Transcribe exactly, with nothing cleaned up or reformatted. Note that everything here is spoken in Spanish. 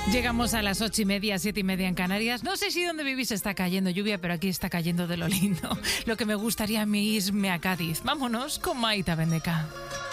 Llegamos a las ocho y media, siete y media en Canarias. No sé si donde vivís está cayendo lluvia, pero aquí está cayendo de lo lindo. Lo que me gustaría a mí irme a Cádiz. Vámonos con Maita Bendeca.